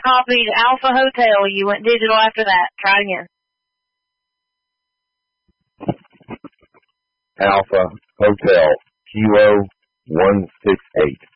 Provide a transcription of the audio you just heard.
copied Alpha Hotel. You went digital after that. Try it again. Alpha Hotel Kilo 168.